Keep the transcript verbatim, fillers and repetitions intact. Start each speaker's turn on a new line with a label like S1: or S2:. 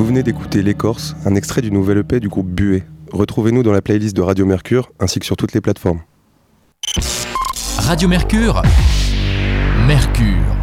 S1: Vous venez d'écouter L'Écorce, un extrait du nouvel E P du groupe Buée. Retrouvez-nous dans la playlist de Radio Mercure, ainsi que sur toutes les plateformes.
S2: Radio Mercure, Mercure.